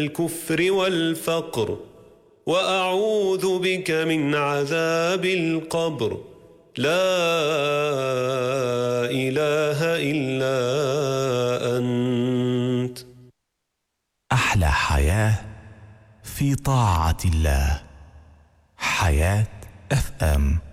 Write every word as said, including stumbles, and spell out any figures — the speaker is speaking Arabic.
الكفر والفقر، وأعوذ بك من عذاب القبر. لا إله إلا أنت. أحلى حياة في طاعة الله. حياة اف ام.